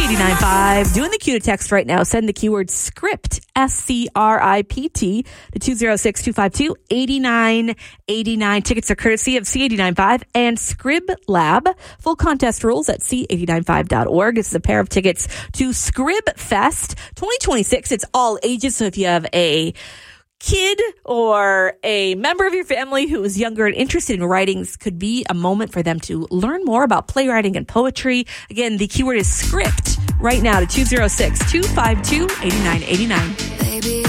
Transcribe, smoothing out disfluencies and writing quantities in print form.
C89.5. Doing the Q to text right now. Send the keyword SCRIPT, SCRIPT, to 206-252-8989. Tickets are courtesy of C89.5 and Scrib Lab. Full contest rules at C89.5.org. This is a pair of tickets to Scrib Fest 2026. It's all ages, so if you have a kid or a member of your family who is younger and interested in writing, this could be a moment for them to learn more about playwriting and poetry. Again, the keyword is script right now to 206-252-8989.